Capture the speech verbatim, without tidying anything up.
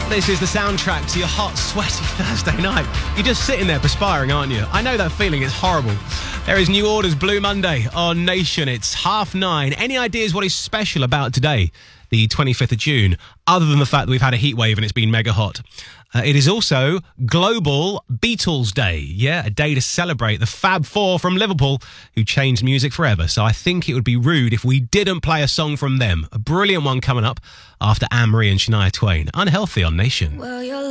This is the soundtrack to your hot, sweaty Thursday night. You're just sitting there perspiring, aren't you? I know that feeling, it's horrible. There is New Order's Blue Monday on Nation. It's half nine. Any ideas what is special about today, the twenty-fifth of June, other than the fact that we've had a heat wave and it's been mega hot? Uh, it is also Global Beatles Day. Yeah, a day to celebrate the Fab Four from Liverpool who changed music forever. So I think it would be rude if we didn't play a song from them. A brilliant one coming up after Anne-Marie and Shania Twain. Unhealthy on Nation. Well, you're